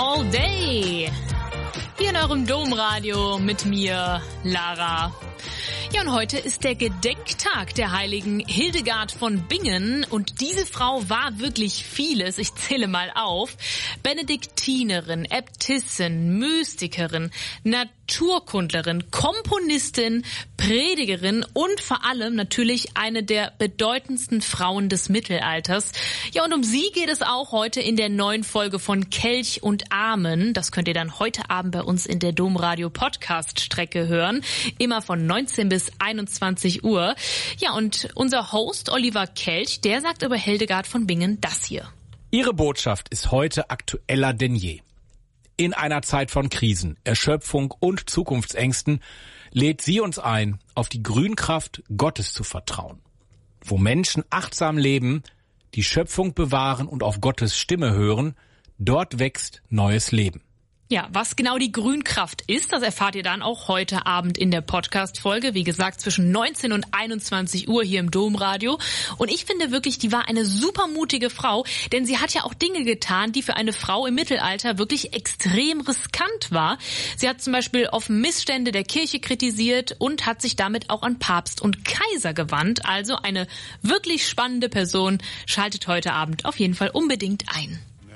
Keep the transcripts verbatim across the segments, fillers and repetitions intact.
all day. Hier in eurem Domradio mit mir, Lara. Ja, und heute ist der Gedenktag der heiligen Hildegard von Bingen. Und diese Frau war wirklich vieles. Ich zähle mal auf. Benediktinerin, Äbtissin, Mystikerin, Naturkundlerin, Komponistin, Predigerin und vor allem natürlich eine der bedeutendsten Frauen des Mittelalters. Ja, und um sie geht es auch heute in der neuen Folge von Kelch und Amen. Das könnt ihr dann heute Abend bei uns in der Domradio Podcast-Strecke hören. Immer von neunzehn bis einundzwanzig Uhr. Ja, und unser Host Oliver Kelch, der sagt über Hildegard von Bingen das hier. Ihre Botschaft ist heute aktueller denn je. In einer Zeit von Krisen, Erschöpfung und Zukunftsängsten lädt sie uns ein, auf die Grünkraft Gottes zu vertrauen. Wo Menschen achtsam leben, die Schöpfung bewahren und auf Gottes Stimme hören, dort wächst neues Leben. Ja, was genau die Grünkraft ist, das erfahrt ihr dann auch heute Abend in der Podcast-Folge. Wie gesagt, zwischen neunzehn und einundzwanzig Uhr hier im Domradio. Und ich finde wirklich, die war eine super mutige Frau, denn sie hat ja auch Dinge getan, die für eine Frau im Mittelalter wirklich extrem riskant war. Sie hat zum Beispiel offen Missstände der Kirche kritisiert und hat sich damit auch an Papst und Kaiser gewandt. Also eine wirklich spannende Person. Schaltet heute Abend auf jeden Fall unbedingt ein.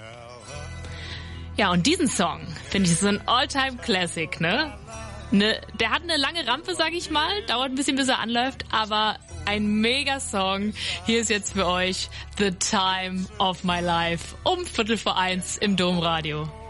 Ja, und diesen Song finde ich so ein All-Time-Classic, ne? ne? Der hat eine lange Rampe, sag ich mal, dauert ein bisschen, bis er anläuft, aber ein Mega-Song. Hier ist jetzt für euch The Time of My Life um Viertel vor eins im Domradio.